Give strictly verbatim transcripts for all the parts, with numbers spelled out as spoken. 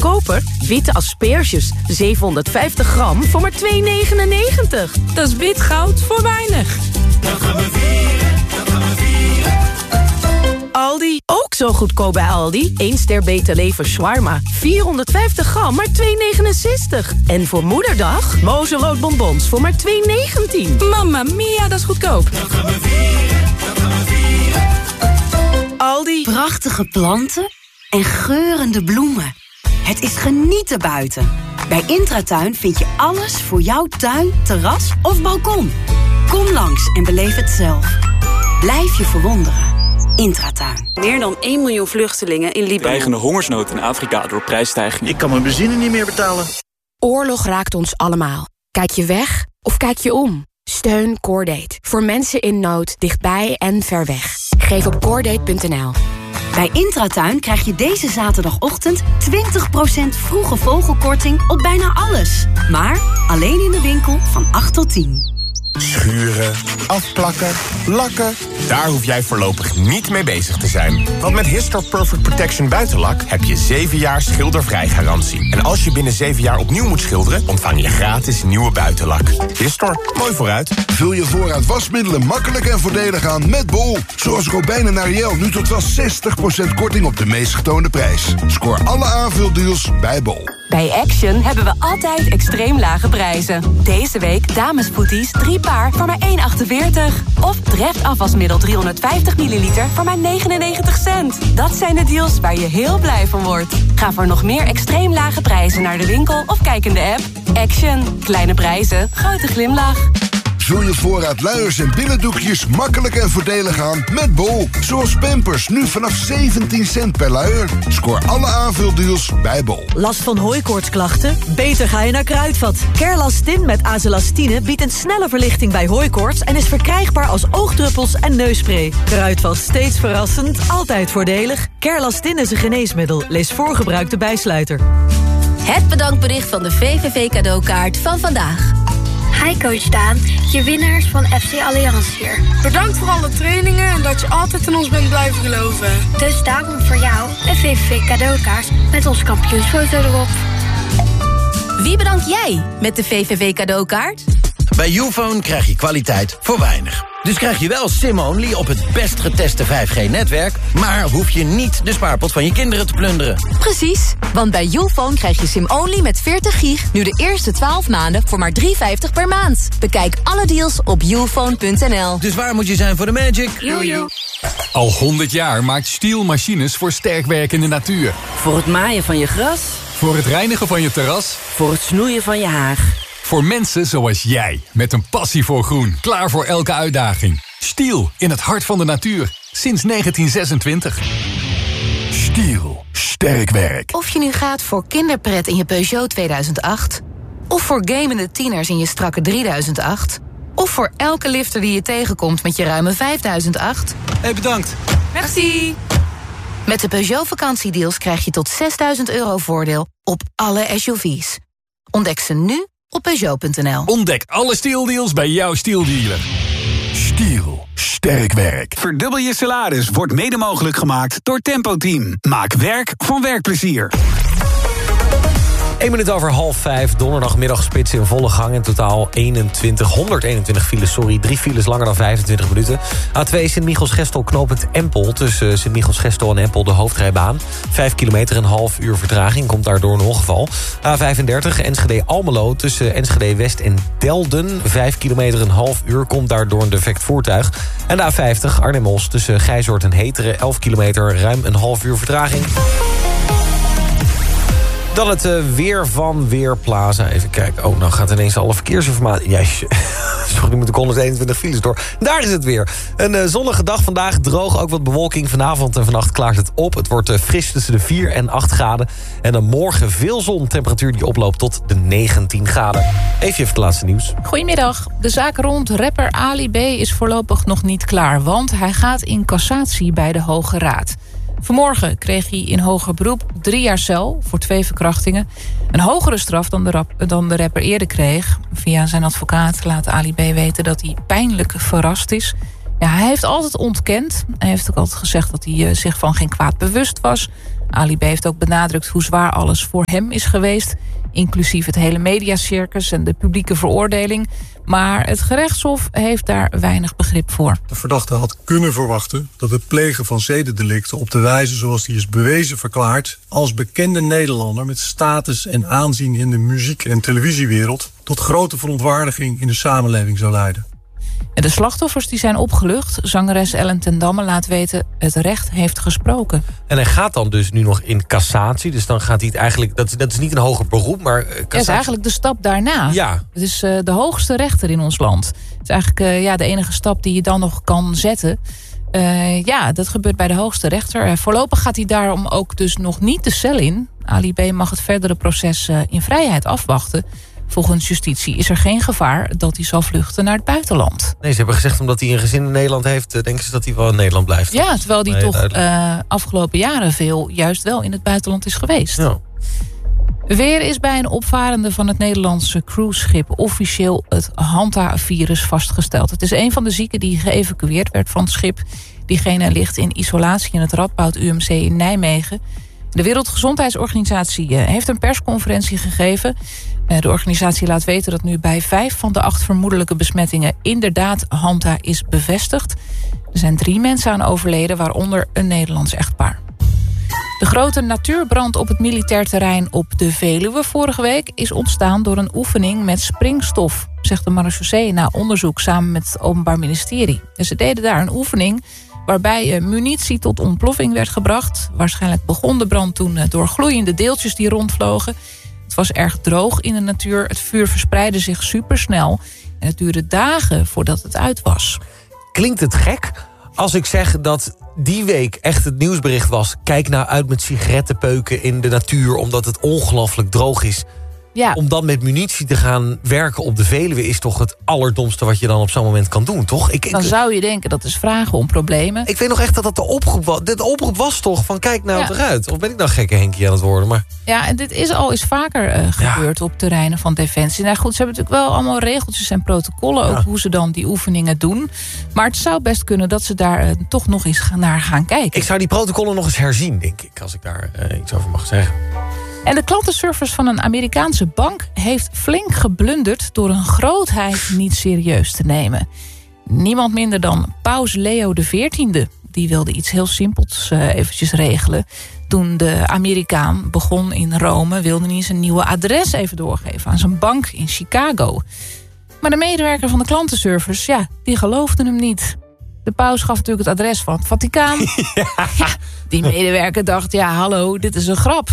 goedkoper? Witte asperges, zevenhonderdvijftig gram voor maar twee negenennegentig. Dat is wit goud voor weinig. Dat gaan we vieren, dat gaan we vieren. Aldi, ook zo goedkoop bij Aldi. één ster beter lever shawarma, vierhonderdvijftig gram, maar twee negenenzestig. En voor moederdag, mozenrood bonbons voor maar twee negentien. Mamma mia, dat is goedkoop. Dat gaan we vieren, dat gaan we vieren. Aldi. Prachtige planten en geurende bloemen. Het is genieten buiten. Bij Intratuin vind je alles voor jouw tuin, terras of balkon. Kom langs en beleef het zelf. Blijf je verwonderen. Intratuin. Meer dan één miljoen vluchtelingen in Libanon. Dreigende hongersnood in Afrika door prijsstijgingen. Ik kan mijn benzine niet meer betalen. Oorlog raakt ons allemaal. Kijk je weg of kijk je om? Steun Cordate. Voor mensen in nood, dichtbij en ver weg. Geef op cordate punt n l. Bij Intratuin krijg je deze zaterdagochtend twintig procent vroege vogelkorting op bijna alles. Maar alleen in de winkel van acht tot tien. Schuren, afplakken, lakken. Daar hoef jij voorlopig niet mee bezig te zijn. Want met Histor Perfect Protection Buitenlak heb je zeven jaar schildervrij garantie. En als je binnen zeven jaar opnieuw moet schilderen, ontvang je gratis nieuwe buitenlak. Histor, mooi vooruit. Vul je voorraad wasmiddelen makkelijk en voordelig aan met Bol. Zoals Robijn en Ariel, nu tot wel zestig procent korting op de meest getoonde prijs. Scoor alle aanvuldeals bij Bol. Bij Action hebben we altijd extreem lage prijzen. Deze week damespoeties drie paar voor maar één achtenveertig. Of Dreft afwasmiddel driehonderdvijftig milliliter voor maar negenennegentig cent. Dat zijn de deals waar je heel blij van wordt. Ga voor nog meer extreem lage prijzen naar de winkel of kijk in de app. Action. Kleine prijzen, grote glimlach. Vul je voorraad luiers en billendoekjes makkelijk en voordelig aan met Bol. Zoals Pampers, nu vanaf zeventien cent per luier. Scoor alle aanvuldeals bij Bol. Last van hooikoortsklachten? Beter ga je naar Kruidvat. Kerlastin met azelastine biedt een snelle verlichting bij hooikoorts en is verkrijgbaar als oogdruppels en neusspray. Kruidvat, steeds verrassend, altijd voordelig. Kerlastin is een geneesmiddel. Lees voorgebruik de bijsluiter. Het bedankbericht van de V V V cadeaukaart van vandaag. Hi Coach Daan, je winnaars van F C Allianz hier. Bedankt voor alle trainingen en dat je altijd in ons bent blijven geloven. Dus daarom voor jou een V V V cadeaukaart met onze kampioensfoto erop. Wie bedankt jij met de V V V cadeaukaart? Bij Youfone krijg je kwaliteit voor weinig. Dus krijg je wel SIM-only op het best geteste vijf G-netwerk... maar hoef je niet de spaarpot van je kinderen te plunderen. Precies, want bij Youfone krijg je SIM-only met veertig gig... nu de eerste twaalf maanden voor maar drie vijftig per maand. Bekijk alle deals op youfone punt n l. Dus waar moet je zijn voor de magic? Jojo. Al honderd jaar maakt Stihl machines voor sterk werkende natuur. Voor het maaien van je gras. Voor het reinigen van je terras. Voor het snoeien van je haag. Voor mensen zoals jij, met een passie voor groen, klaar voor elke uitdaging. Stihl, in het hart van de natuur, sinds negentien zesentwintig. Stihl, sterk werk. Of je nu gaat voor kinderpret in je Peugeot tweeduizend acht... of voor gamende tieners in je strakke drieduizend acht... of voor elke lifter die je tegenkomt met je ruime vijfduizend acht... Hé, hey, bedankt. Merci. Met de Peugeot vakantiedeals krijg je tot zesduizend euro voordeel op alle S U V's. Ontdek ze nu op Peugeot punt n l. Ontdek alle Stihl-deals bij jouw Stihl-dealer. Stihl, sterk werk. Verdubbel je salaris wordt mede mogelijk gemaakt door Tempo Team. Maak werk van werkplezier. één minuut over half vijf, donderdagmiddagspits in volle gang. In totaal eenentwintig, honderdeenentwintig files, sorry. Drie files langer dan vijfentwintig minuten. A twee Sint-Michels-Gestel knooppunt Empel. Tussen Sint-Michels-Gestel en Empel de hoofdrijbaan. Vijf kilometer, een half uur vertraging. Komt daardoor een ongeval. A vijfendertig Enschede-Almelo tussen Enschede-West en Delden. Vijf kilometer, een half uur. Komt daardoor een defect voertuig. En de A vijftig Arnhem-Os tussen Gijzoord en Heteren. Elf kilometer, ruim een half uur vertraging. Dan het uh, weer van Weerplaza. Even kijken. Oh, nou gaat ineens alle verkeersinformatie... Ja, sorry, moet ik honderdeenentwintig files door. Daar is het weer. Een uh, zonnige dag vandaag. Droog, ook wat bewolking. Vanavond en vannacht klaart het op. Het wordt uh, fris tussen de vier en acht graden. En dan morgen veel zon. Temperatuur die oploopt tot de negentien graden. Even even het laatste nieuws. Goedemiddag. De zaak rond rapper Ali B. is voorlopig nog niet klaar. Want hij gaat in cassatie bij de Hoge Raad. Vanmorgen kreeg hij in hoger beroep drie jaar cel voor twee verkrachtingen. Een hogere straf dan de, rap, dan de rapper eerder kreeg. Via zijn advocaat laat Ali B. weten dat hij pijnlijk verrast is. Ja, hij heeft altijd ontkend. Hij heeft ook altijd gezegd dat hij uh, zich van geen kwaad bewust was. Ali B. heeft ook benadrukt hoe zwaar alles voor hem is geweest, inclusief het hele mediacircus en de publieke veroordeling. Maar het gerechtshof heeft daar weinig begrip voor. De verdachte had kunnen verwachten dat het plegen van zedendelicten op de wijze zoals die is bewezen verklaard als bekende Nederlander met status en aanzien in de muziek- en televisiewereld tot grote verontwaardiging in de samenleving zou leiden. En de slachtoffers die zijn opgelucht. Zangeres Ellen ten Damme laat weten, het recht heeft gesproken. En hij gaat dan dus nu nog in cassatie. Dus dan gaat hij het eigenlijk... Dat, dat is niet een hoger beroep, maar... Uh, cassatie... Ja, is eigenlijk de stap daarna. Ja. Het is uh, de hoogste rechter in ons land. Het is eigenlijk uh, ja, de enige stap die je dan nog kan zetten. Uh, ja, dat gebeurt bij de hoogste rechter. Uh, voorlopig gaat hij daarom ook dus nog niet de cel in. Ali B. mag het verdere proces uh, in vrijheid afwachten. Volgens justitie is er geen gevaar dat hij zal vluchten naar het buitenland. Nee, ze hebben gezegd omdat hij een gezin in Nederland heeft, denken ze dat hij wel in Nederland blijft. Ja, terwijl hij nee, toch uh, afgelopen jaren veel juist wel in het buitenland is geweest. Ja. Weer is bij een opvarende van het Nederlandse cruiseschip officieel het Hanta-virus vastgesteld. Het is een van de zieken die geëvacueerd werd van het schip. Diegene ligt in isolatie in het Radboud U M C in Nijmegen. De Wereldgezondheidsorganisatie heeft een persconferentie gegeven. De organisatie laat weten dat nu bij vijf van de acht vermoedelijke besmettingen inderdaad Hanta is bevestigd. Er zijn drie mensen aan overleden, waaronder een Nederlands echtpaar. De grote natuurbrand op het militair terrein op de Veluwe vorige week is ontstaan door een oefening met springstof, zegt de marechaussee na onderzoek samen met het Openbaar Ministerie. En ze deden daar een oefening waarbij munitie tot ontploffing werd gebracht. Waarschijnlijk begon de brand toen door gloeiende deeltjes die rondvlogen. Het was erg droog in de natuur. Het vuur verspreidde zich supersnel. En het duurde dagen voordat het uit was. Klinkt het gek als ik zeg dat die week echt het nieuwsbericht was, kijk nou uit met sigarettenpeuken in de natuur omdat het ongelooflijk droog is. Ja. Om dan met munitie te gaan werken op de Veluwe is toch het allerdomste wat je dan op zo'n moment kan doen, toch? Ik, dan ik, zou je denken dat is vragen om problemen. Ik weet nog echt dat dat de oproep was. De oproep was toch van kijk nou ja. eruit. Of ben ik nou gekke Henkie aan het worden? Maar... Ja, en dit is al eens vaker uh, gebeurd ja. op terreinen van Defensie. Nou goed, ze hebben natuurlijk wel allemaal regeltjes en protocollen, ja. ook hoe ze dan die oefeningen doen. Maar het zou best kunnen dat ze daar uh, toch nog eens naar gaan kijken. Ik zou die protocollen nog eens herzien, denk ik, als ik daar uh, iets over mag zeggen. En de klantenservice van een Amerikaanse bank heeft flink geblunderd door een grootheid niet serieus te nemen. Niemand minder dan paus Leo de veertiende. Die wilde iets heel simpels uh, eventjes regelen. Toen de Amerikaan begon in Rome, wilde hij zijn nieuwe adres even doorgeven aan zijn bank in Chicago. Maar de medewerker van de klantenservice, ja, die geloofde hem niet. De paus gaf natuurlijk het adres van het Vaticaan. Ja. Ja, die medewerker dacht, ja hallo, dit is een grap.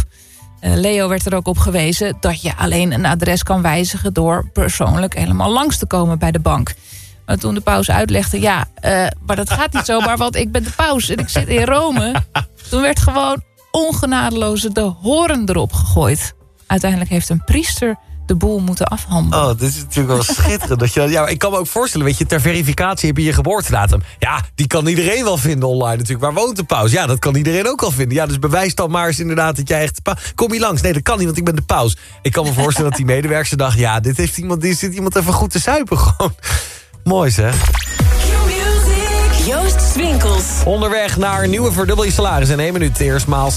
Leo werd er ook op gewezen dat je alleen een adres kan wijzigen door persoonlijk helemaal langs te komen bij de bank. Maar toen de paus uitlegde, ja, uh, maar dat gaat niet zomaar, want ik ben de paus en ik zit in Rome. Toen werd gewoon ongenadeloos de hoorn erop gegooid. Uiteindelijk heeft een priester de boel moeten afhandelen. Oh, dit is natuurlijk wel schitterend. Dat je, ja, ik kan me ook voorstellen, weet je, ter verificatie heb je je geboortedatum. Ja, die kan iedereen wel vinden online natuurlijk. Waar woont de paus? Ja, dat kan iedereen ook al vinden. Ja, dus bewijs dan maar eens inderdaad dat jij echt... Kom je langs? Nee, dat kan niet, want ik ben de paus. Ik kan me voorstellen dat die medewerker dacht, ja, dit heeft iemand, dit zit iemand even goed te zuipen gewoon. Mooi zeg. Joost Swinkels. Onderweg naar een nieuwe verdubbel je salaris in één minuut. Eerst maal